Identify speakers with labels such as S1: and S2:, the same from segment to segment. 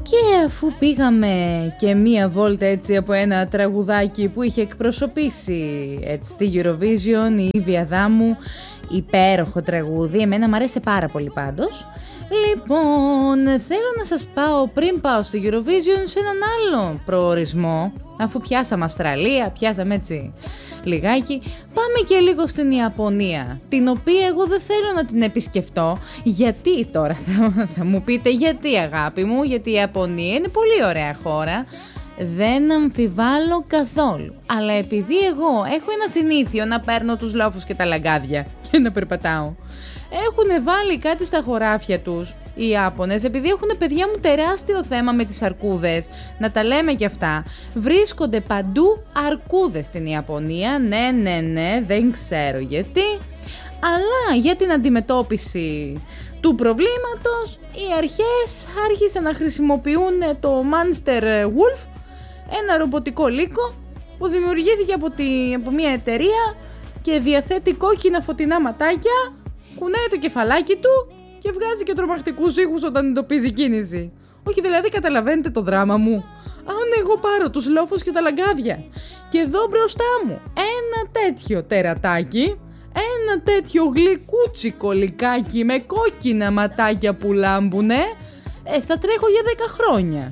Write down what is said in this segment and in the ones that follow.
S1: Και αφού πήγαμε και μία βόλτα έτσι από ένα τραγουδάκι που είχε εκπροσωπήσει έτσι στη Eurovision η Ήβη Αδάμου, υπέροχο τραγούδι, εμένα μου αρέσει πάρα πολύ πάντως. Λοιπόν, θέλω να σας πάω πριν πάω στη Eurovision σε έναν άλλο προορισμό. Αφού πιάσαμε Αυστραλία, πιάσαμε έτσι λιγάκι, πάμε και λίγο στην Ιαπωνία, την οποία εγώ δεν θέλω να την επισκεφτώ. Γιατί τώρα θα μου πείτε γιατί, αγάπη μου? Γιατί η Ιαπωνία είναι πολύ ωραία χώρα, δεν αμφιβάλλω καθόλου. Αλλά επειδή εγώ έχω ένα συνήθειο να παίρνω τους λόφους και τα λαγκάδια και να περπατάω, έχουν βάλει κάτι στα χωράφια τους οι Ιάπωνες, επειδή έχουν, παιδιά μου, τεράστιο θέμα με τις αρκούδες, να τα λέμε και αυτά. Βρίσκονται παντού αρκούδες στην Ιαπωνία, ναι, δεν ξέρω γιατί, αλλά για την αντιμετώπιση του προβλήματος οι αρχές άρχισαν να χρησιμοποιούν το Monster Wolf, ένα ρομποτικό λύκο που δημιουργήθηκε από μια εταιρεία και διαθέτει κόκκινα φωτεινά ματάκια, κουνάει το κεφαλάκι του και βγάζει και τρομακτικούς ήχους όταν εντοπίζει κίνηση. Όχι, δηλαδή καταλαβαίνετε το δράμα μου? Αν εγώ πάρω τους λόφους και τα λαγκάδια και εδώ μπροστά μου ένα τέτοιο τερατάκι, ένα τέτοιο γλυκούτσικο λυκάκι με κόκκινα ματάκια που λάμπουνε, θα τρέχω για 10 χρόνια.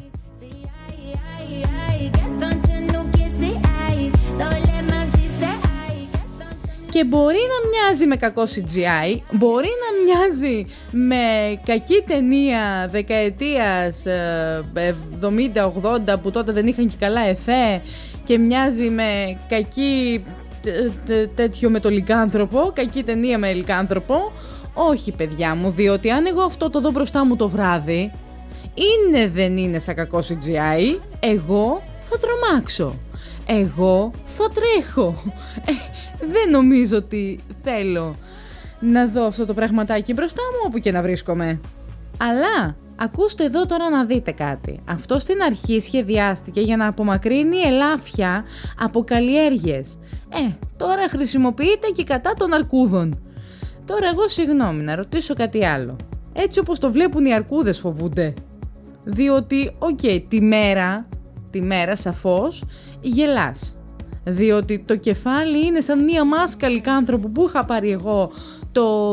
S1: Και μπορεί να μοιάζει με κακό CGI, μπορεί να μοιάζει με κακή ταινία δεκαετίας 70-80 που τότε δεν είχαν και καλά εφέ και μοιάζει με κακή τέτοιο με το λυκάνθρωπο, κακή ταινία με λυκάνθρωπο. Όχι, παιδιά μου, διότι αν εγώ αυτό το δω μπροστά μου το βράδυ, δεν είναι σαν κακό CGI, εγώ θα τρομάξω. Εγώ θα τρέχω. Δεν νομίζω ότι θέλω να δω αυτό το πραγματάκι μπροστά μου όπου και να βρίσκομαι. Αλλά ακούστε εδώ τώρα να δείτε κάτι. Αυτό στην αρχή σχεδιάστηκε για να απομακρύνει ελάφια από καλλιέργειες. Τώρα χρησιμοποιείται και κατά των αρκούδων. Τώρα εγώ συγγνώμη να ρωτήσω κάτι άλλο. Έτσι όπως το βλέπουν οι αρκούδες φοβούνται? Διότι τη μέρα σαφώς γελάς, διότι το κεφάλι είναι σαν μία μάσκα λυκάνθρωπου που είχα πάρει εγώ το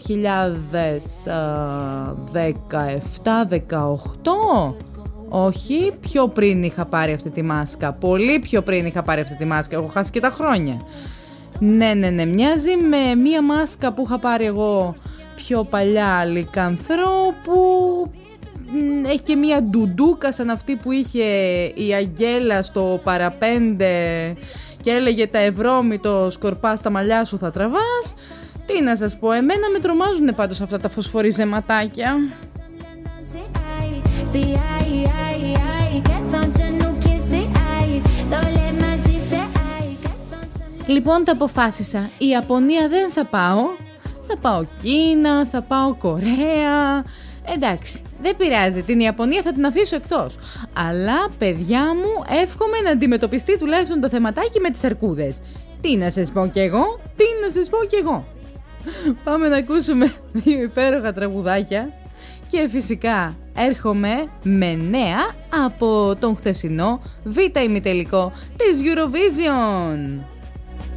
S1: 2017-18. Όχι, πιο πριν είχα πάρει αυτή τη μάσκα, πολύ πιο πριν είχα πάρει αυτή τη μάσκα, έχω χάσει και τα χρόνια. Ναι, μοιάζει με μία μάσκα που είχα πάρει εγώ πιο παλιά λυκανθρώπου. Έχει και μία ντουντούκα σαν αυτή που είχε η Αγγέλα στο παραπέντε και έλεγε τα ευρώμητο σκορπά στα μαλλιά σου θα τραβάς. Τι να σας πω, εμένα με τρομάζουν πάντως αυτά τα φωσφοριζεματάκια. Λοιπόν, τα αποφάσισα. Η Ιαπωνία δεν θα πάω. Θα πάω Κίνα, θα πάω Κορέα. Εντάξει, δεν πειράζει, την Ιαπωνία θα την αφήσω εκτός. Αλλά, παιδιά μου, εύχομαι να αντιμετωπιστεί τουλάχιστον το θεματάκι με τις αρκούδες. Τι να σας πω κι εγώ. Πάμε να ακούσουμε 2 υπέροχα τραγουδάκια. Και φυσικά έρχομαι με νέα από τον χθεσινό β' ημιτελικό της Eurovision.